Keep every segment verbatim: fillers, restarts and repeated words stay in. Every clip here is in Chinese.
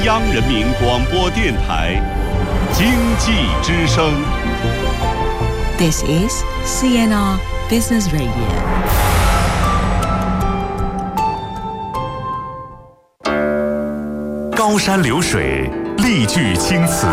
央人民广播电台经济之声。 This is C N R Business Radio。 高山流水，丽句青词，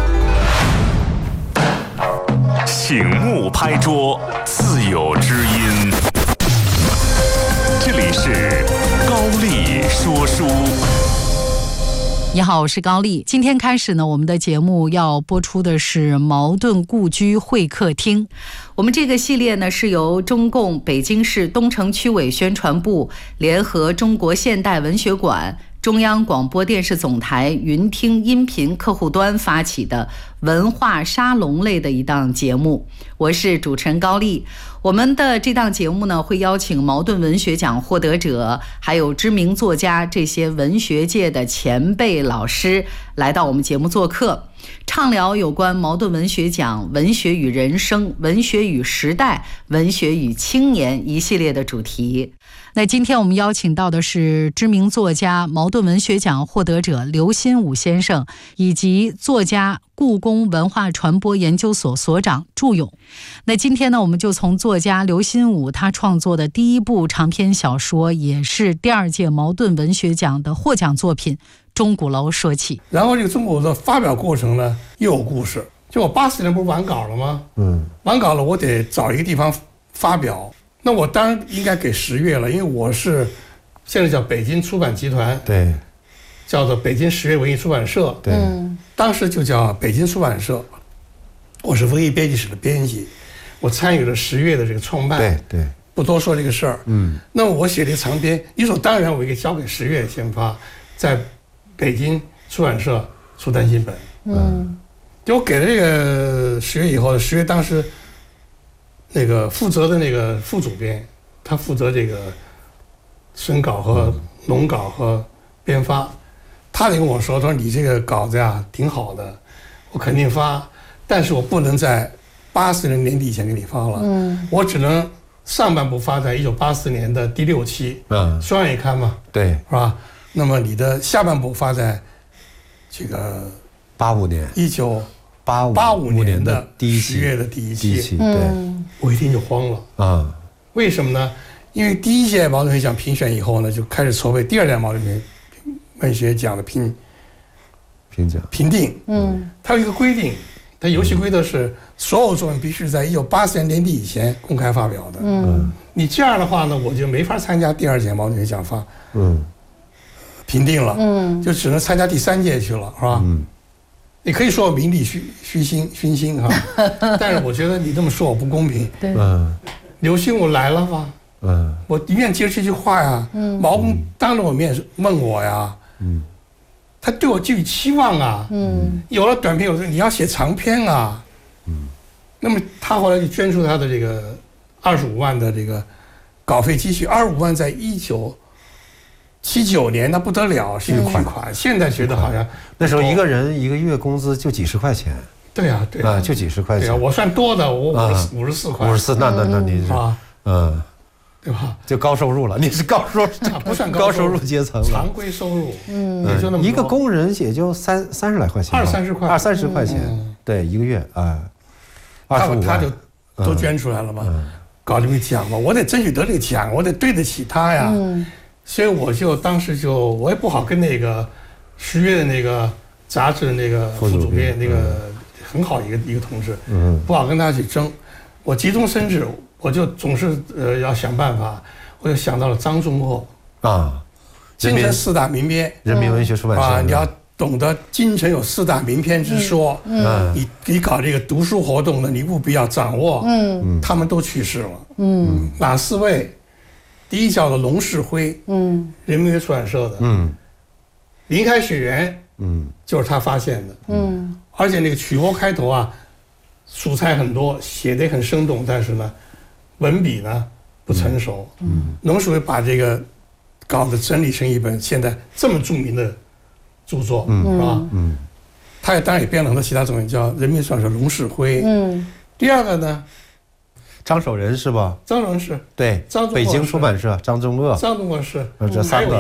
醒目拍桌，自有知音。这里是高丽说书。 你好，我是高丽。今天开始呢，我们的节目要播出的是茅盾故居会客厅。我们这个系列呢，是由中共北京市东城区委宣传部联合中国现代文学馆、中央广播电视总台云听音频客户端发起的文化沙龙类的一档节目。我是主持人高丽。我们的这档节目呢，会邀请茅盾文学奖获得者，还有知名作家，这些文学界的前辈老师来到我们节目做客，畅聊有关茅盾文学奖、文学与人生、文学与时代、文学与青年一系列的主题。那今天我们邀请到的是知名作家、茅盾文学奖获得者刘心武先生，以及作家、故宫文化传播研究所所长祝勇。那今天呢，我们就从作家刘心武他创作的第一部长篇小说，也是第二届茅盾文学奖的获奖作品《钟鼓楼》说起。 然后这个钟鼓楼的发表过程呢，又有故事。就我八四年不是完稿了吗？嗯，完稿了，我得找一个地方发表。那我当然应该给十月了，因为我是现在叫北京出版集团， 对， 叫做北京十月文艺出版社， 对， 当时就叫北京出版社。我是文艺编辑室的编辑，我参与了十月的这个创办， 对对， 不多说这个事儿。嗯，那我写这个长篇，理所当然我应该交给十月先发，在北京出版社出单行本。嗯，就我给了这个十月以后，十月当时那个负责的那个副主编，他负责这个审稿和农稿和编发，他就跟我说：“他说你这个稿子呀挺好的，我肯定发，但是我不能在八四年年底以前给你发了，嗯，我只能上半部发在一九八四年的第六期，嗯，双月刊嘛， 对， 是吧？那么你的下半部发在这个八五年， 一九八五八五年的第一十月的第一期， 第一期，对， 我一听就慌了啊！为什么呢？因为第一届茅盾文学奖评选以后呢，就开始筹备第二届茅盾文学奖的评评奖评定。嗯，它有一个规定，它游戏规则是所有作品必须在一九八四年年底以前公开发表的。嗯，你这样的话呢，我就没法参加第二届茅盾文学奖发嗯评定了。嗯，就只能参加第三届去了，是吧？嗯。你可以说我名利虚虚心熏心哈，但是我觉得你这么说我不公平。 对， 嗯，刘心武来了吗？嗯，我一面接着这句话呀，嗯，毛公当着我面问我呀，嗯，他对我寄予期望啊，嗯，有了短篇，有的你要写长篇啊，嗯，那么他后来就捐出他的这个二十五万的这个稿费积蓄，二十五万在一九七九年那不得了，是一个巨款，现在觉得好像那时候一个人一个月工资就几十块钱。 对呀，对呀， 就几十块钱。 对呀，我算多的，我五十五十四块。 五十四，那那那你是啊， 嗯， 对吧？ 就高收入了，你是高收不算高收入阶层了， 常规收入，嗯，也就那么一个工人也就三三十来块钱， 二三十块， 二三十块钱，对，一个月啊，二十五万， 他就都捐出来了嘛，搞这个奖嘛，我得争取得这个奖，我得对得起他呀。所以我就当时就我也不好跟那个十月的那个杂志那个副主编那个很好一个一个同志，嗯，不好跟他去争。我急中生智，我就总是呃要想办法，我就想到了张仲厚啊，京城四大名篇， 人民文学出版社啊，你要懂得京城有四大名篇之说，嗯，你你搞这个读书活动呢，你务必要掌握，嗯，他们都去世了，嗯，哪四位？第一叫做龙世辉，嗯，人民文学出版社的，嗯，林开雪原，嗯，就是他发现的，嗯，而且那个曲活开头啊，素材很多，写得很生动，但是呢，文笔呢不成熟，嗯，龙世辉把这个稿子整理成一本现在这么著名的著作，嗯，是吧？嗯，他也当然也编了很多其他作品，叫人民出版社龙世辉，嗯，第二个呢。 张守仁是吧？ 张守仁是对，北京出版社张仲鄂， 张仲鄂是， 这三个还有一位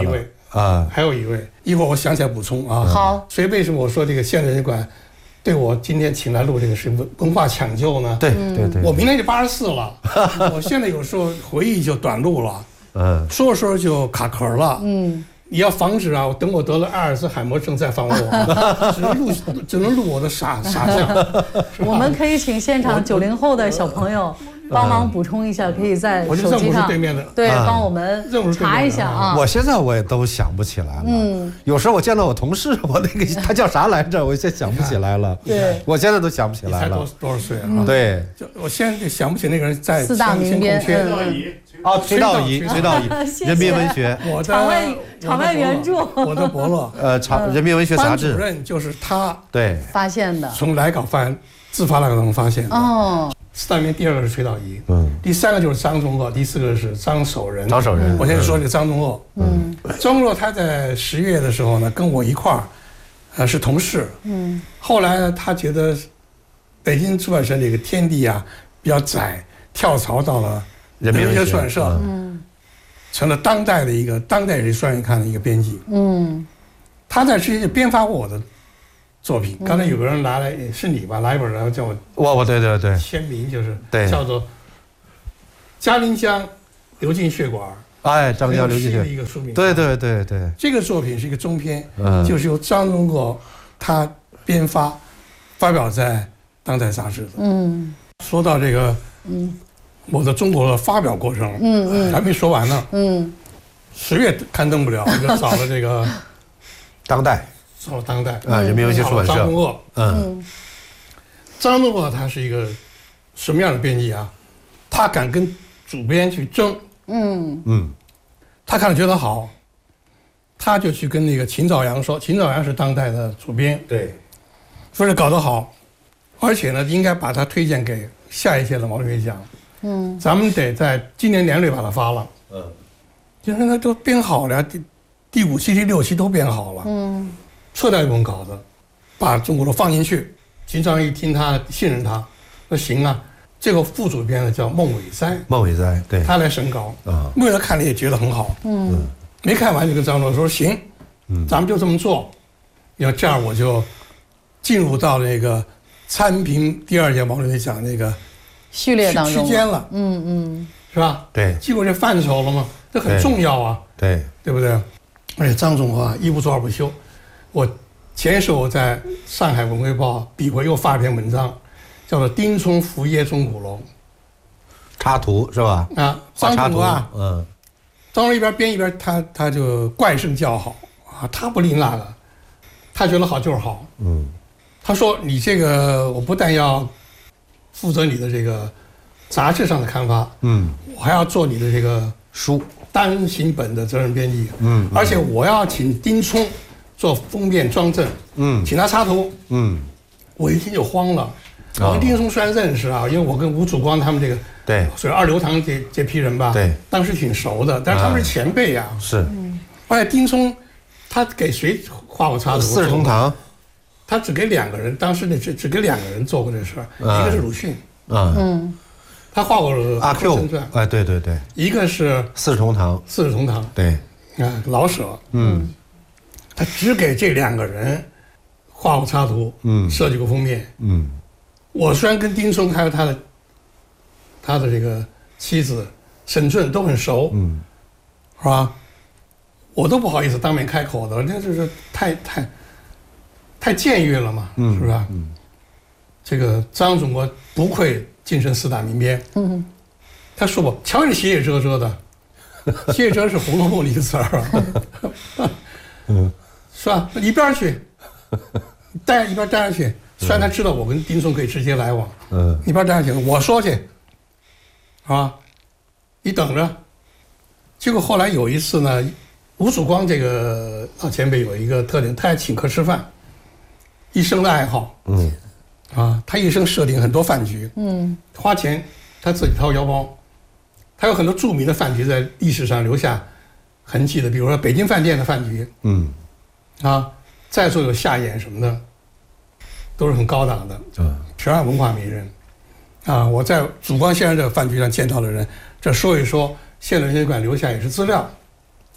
啊， 还有一位，一会儿我想起来补充啊。 好， 所以为什么我说这个现代人馆对我今天请来录这个是文文化抢救呢？ 对对对， 我明年就八十四了，我现在有时候回忆就短路了， 嗯， 说着说着就卡壳了，嗯。你要防止啊！等我得了阿尔兹海默症再访问我，只能录只能录我的傻傻相。 我们可以请现场九零后的小朋友帮忙补充一下，可以在手机上对面的对帮我们查一下啊。 我现在我也都想不起来了。嗯，有时候我见到我同事，我那个他叫啥来着，我现在想不起来了。 对， 我现在都想不起来了。 才多多少岁啊？ 对， 就我现在就想不起那个人在四大名编。 哦，崔道仪，崔道仪，人民文学， 我的场外场外援助， 我的伯乐， 呃，场人民文学杂志班主任就是他， 对， 发现的， 从来稿发自发来稿中发现的。哦，四大名第二个是崔道仪，嗯，第三个就是张宗鄂，第四个是张守仁。 张守仁， 我先说这个张宗鄂，嗯，张宗鄂他在十月的时候呢，跟我一块儿，呃，是同事，嗯，后来呢，他觉得北京出版社这个天地啊比较窄，跳槽到了。人民文学出版社，嗯，成了当代的一个当代人双月刊的一个编辑，嗯，他在之前就编发过我的作品。刚才有个人拿来，是你吧？拿一本然后叫我， 我我对对对， 签名就是对， 叫做《嘉陵江流进血管》， 哎，张江流进血管一个书名， 对对对对， 这个作品是一个中篇，嗯，就是由张宗鄂他编发，发表在《当代》杂志的，嗯，说到这个，嗯。我的中国的发表过程，嗯嗯，还没说完呢，嗯，十月刊登不了，就找了这个当代， 找了当代啊，人民文学出版社， 张宗鄂，嗯，张宗鄂他是一个什么样的编辑啊？他敢跟主编去争，嗯嗯，他看了觉得好，他就去跟那个秦早阳说，秦早阳是当代的主编，对，说是搞得好，而且呢，应该把他推荐给下一届的毛主席奖。嗯，咱们得在今年年内把它发了。嗯，就是它都编好了，第第五期、第六期都编好了。嗯，撤掉一本稿子，把中国都放进去。秦朝阳一听他信任他，说行啊。这个副主编呢叫孟伟哉， 孟伟哉对， 他来审稿啊。孟伟哉看了也觉得很好。嗯，没看完就跟张总说行，嗯，咱们就这么做。要这样我就进入到那个参评第二届毛主席奖那个。 序列当中区间了， 嗯嗯， 是吧？ 对， 进入这范畴了吗？这很重要啊， 对， 对不对？而且张宗鄂一不做二不休，我前手我在上海文汇报笔会又发一篇文章，叫做《丁聪伏耶钟鼓楼》， 插图是吧？ 啊，张宗鄂啊， 嗯， 张宗鄂一边编一边他他就怪声叫好啊，他不吝那个，他觉得好就是好，嗯，他说你这个我不但要。负责你的这个杂志上的刊发，嗯，我还要做你的这个书单行本的责任编辑，嗯，而且我要请丁聪做封面装帧，嗯，请他插图，嗯，我一听就慌了。我跟丁聪虽然认识啊，因为我跟吴曙光他们这个对， 所以二流堂这这批人吧， 对， 当时挺熟的，但是他们是前辈啊， 是， 而且丁聪他给谁画过插图？ 四世同堂。 他只给两个人，当时那只只给两个人做过这事儿，一个是鲁迅，嗯，他画过《 阿 Q》，哎，对对对， 一个是四世同堂， 四世同堂， 对， 啊，老舍，嗯，他只给这两个人画过插图，嗯，设计过封面，嗯，我虽然跟丁聪还有他的他的这个妻子沈圳都很熟，嗯，是吧？我都不好意思当面开口的，那就是太太。太僭越了嘛，嗯、是吧？嗯，这个张宗鄂不愧晋升四大名编。嗯，他说过，瞧你写写遮遮的，写写遮是《红楼梦》的一个词儿啊。嗯，是吧？一边去，待一边待下去。虽然他知道我跟丁聪可以直接来往，嗯，一边待下去，我说去，啊，你等着。结果后来有一次呢，吴曙光这个老前辈有一个特点，他爱请客吃饭。一生的爱好，嗯，啊，他一生设定很多饭局，嗯，花钱他自己掏腰包，他有很多著名的饭局在历史上留下痕迹的，比如说北京饭店的饭局，嗯，啊，在座有夏衍什么的，都是很高档的，嗯，全是文化名人，啊，我在曙光先生这个饭局上见到的人，这说一说，现代文学馆留下也是资料，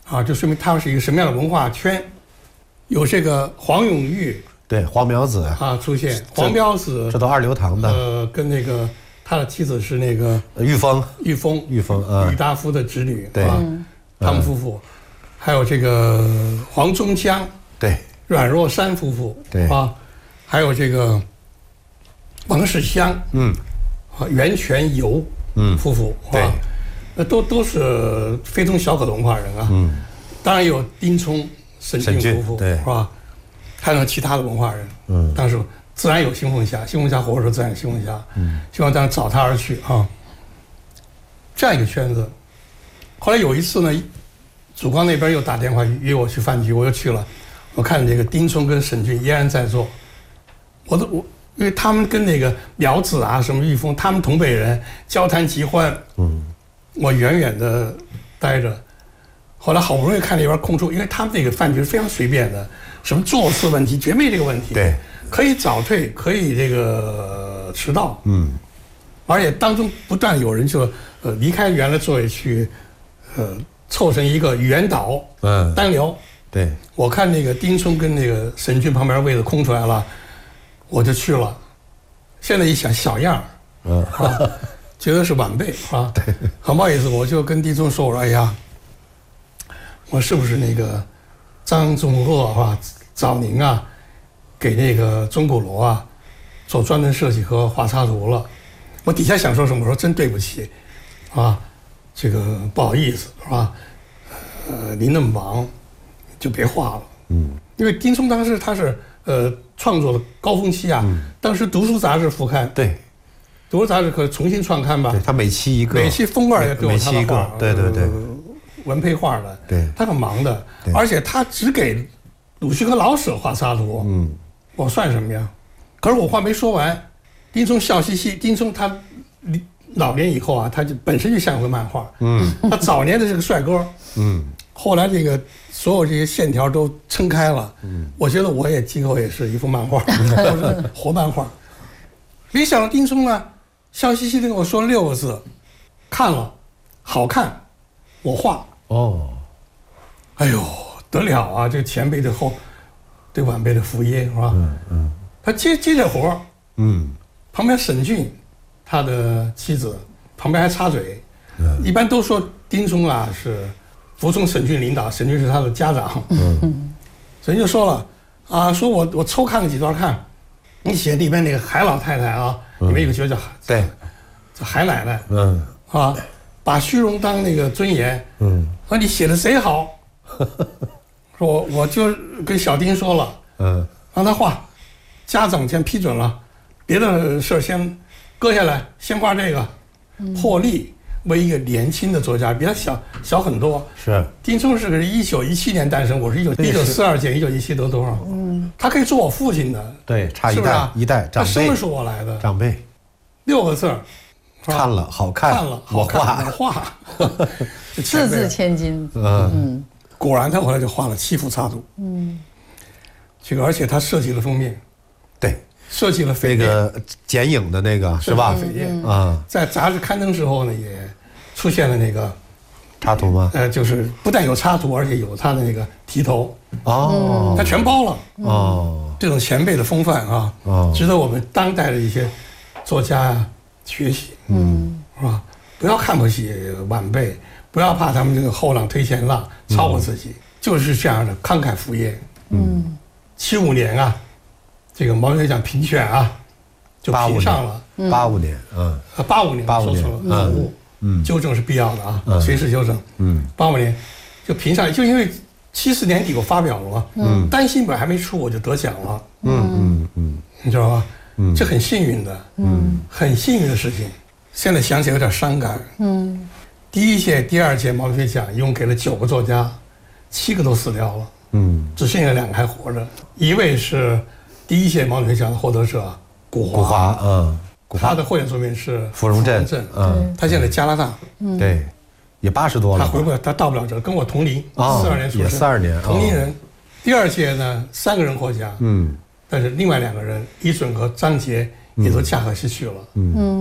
啊，就说明他们是一个什么样的文化圈。有这个黄永玉， 对，黄苗子啊出现，黄苗子这都二流堂的， 呃，跟那个他的妻子是那个玉峰， 玉峰， 玉峰啊， 郁达夫的侄女， 对， 啊，他们夫妇，还有这个黄宗江， 对， 阮若山夫妇， 对啊，还有这个王世襄， 嗯， 啊，袁泉游，嗯，夫妇， 对， 那都都是非同小可的文化人啊，嗯，当然有丁聪、沈俊夫妇， 对， 是吧？还有其他的文化人，嗯，当时自然有新凤霞，新凤霞活着时候自然有新凤霞，嗯，希望当然找他而去啊，这样一个圈子。后来有一次呢，曙光那边又打电话约我去饭局，我又去了，我看这个丁聪跟沈俊依然在座，我都我。因为他们跟那个苗子啊、什么玉峰，他们同辈人交谈极欢，嗯，我远远的待着。后来好不容易看那边空出，因为他们那个饭局是非常随便的，什么座次问题绝没这个问题， 对， 可以早退，可以这个迟到，嗯，而且当中不断有人就呃离开原来座位去，呃凑成一个圆岛，嗯，单聊， 对， 我看那个丁聪跟那个沈俊旁边位子空出来了。我就去了，现在一想小样儿，嗯啊，觉得是晚辈啊，对，很不好意思，我就跟丁聪说，我说哎呀，我是不是那个张宗鄂啊、早宁啊，给那个钟鼓楼啊做专门设计和画插图了？我底下想说什么？我说真对不起，啊，这个不好意思是吧？呃，您那么忙，就别画了，嗯，因为丁聪当时他是。呃，创作的高峰期啊，嗯、当时读书杂志副刊， 对， 读书杂志可重新创刊吧？ 对，他每期一个， 每期封面也给我他的画， 对对对， 呃、文配画的， 对， 他很忙的，而且他只给鲁迅和老舍画插图，嗯，我算什么呀？可是我话没说完，丁聪笑嘻嘻，丁聪他老年以后啊，他就本身就像回漫画，嗯，他早年的这个帅哥，嗯。后来这个所有这些线条都撑开了，嗯，我觉得我也今后也是一幅漫画，活漫画。没想到丁聪呢，笑嘻嘻的跟我说六个字：看了，好看，我画。哦，哎呦，得了啊！这前辈的后，对晚辈的福音是吧？嗯嗯。他接接着活，嗯，旁边沈俊，他的妻子旁边还插嘴，嗯，一般都说丁聪啊是。服从沈俊领导，沈俊是他的家长。嗯，沈俊就说了啊，说我我抽看了几段看，你写里面那个海老太太啊，里面有个角色叫对， 这海奶奶，嗯啊，把虚荣当那个尊严，嗯，说你写的贼好，说我我就跟小丁说了，嗯，让他画，家长先批准了，别的事儿先搁下来，先画这个，破例。为一个年轻的作家，比他小小很多。是，丁聪是个一九一七年诞生，我是一九一九四二减一九一七得多少？嗯，他可以做我父亲的。 对，差一代一代长辈。 他生的是我来的长辈。 六个字儿， 看了好看， 看了好看，我画， 字字千金。 嗯，果然他后来就画了七幅插图。嗯，这个而且他设计了封面。 对。 设计了那个剪影的那个是吧？ 扉页啊，在杂志刊登时候呢，也出现了那个插图吗？ 呃，就是不但有插图，而且有他的那个题头哦，他全包了哦。这种前辈的风范啊，哦，值得我们当代的一些作家啊学习，嗯，是吧？不要看不起晚辈，不要怕他们这个后浪推前浪超过自己，嗯，就是这样的慷慨赴业。嗯，七五年啊。这个毛主席讲评选啊，就评上了。 八五年，嗯， 八五年，八五年，说错了，错误，嗯，纠正是必要的啊，随时纠正。嗯，八五年就评上，就因为七四年底我发表了嘛，嗯，单行本还没出我就得奖了，嗯嗯嗯，你知道吧？嗯，这很幸运的，嗯，很幸运的事情。现在想起来有点伤感，嗯，第一届、第二届毛主席奖一共给了九个作家，七个都死掉了，嗯，只剩下两个还活着，一位是。第一届毛主席奖的获得者古华， 古华，嗯， 他的获奖作品是《 芙蓉镇》， 嗯，他现在加拿大， 嗯，对，也八十多了， 他回不了，他到不了这，跟我同龄，四二年出生， 也四二年， 同龄人。第二届呢，三个人获奖，嗯，但是另外两个人，伊准和张杰也都驾鹤西去了，嗯，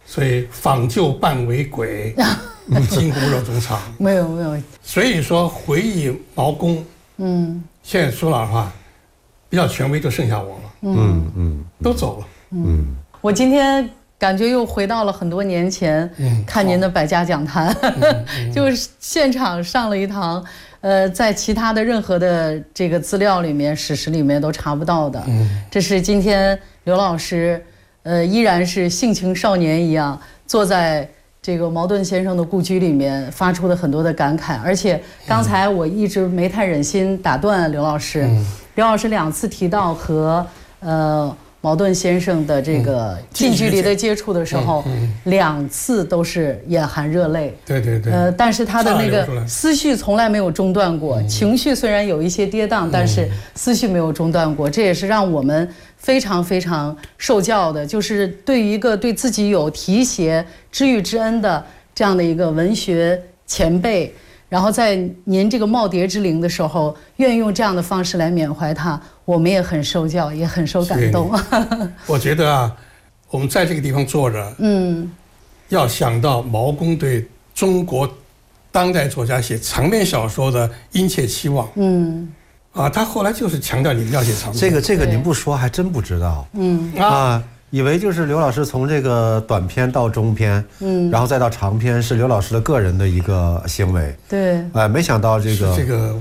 所以访旧半为鬼，今无肉中藏。 没有没有。 所以说回忆毛公，嗯，现在说老实话，比较权威就剩下我了，嗯嗯，都走了， 嗯。我今天感觉又回到了很多年前，嗯，看您的百家讲坛，嗯嗯、就是现场上了一堂。呃，在其他的任何的这个资料里面、史实里面都查不到的。嗯，这是今天刘老师，呃，依然是性情少年一样，坐在这个茅盾先生的故居里面发出的很多的感慨。而且刚才我一直没太忍心打断刘老师，嗯、刘老师两次提到和呃。茅盾先生的这个近距离的接触的时候，嗯嗯、两次都是眼含热泪。 对对对。 呃，但是他的那个思绪从来没有中断过，嗯、情绪虽然有一些跌宕，嗯、但是思绪没有中断过。这也是让我们非常非常受教的，就是对于一个对自己有提携知遇之恩的这样的一个文学前辈。然后在您这个耄耋之龄的时候，愿意用这样的方式来缅怀他，我们也很受教，也很受感动。 我觉得啊，我们在这个地方坐着，嗯，要想到毛公对中国当代作家写长篇小说的殷切期望，嗯，啊，他后来就是强调你们要写长篇。 这个这个您不说还真不知道，嗯啊。以为就是刘老师从这个短篇到中篇，嗯，然后再到长篇，是刘老师的个人的一个行为。 对， 哎、呃，没想到这个这个